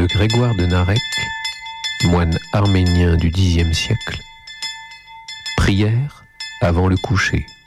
de Grégoire de Narek, moine arménien du Xe siècle. Prière avant le coucher.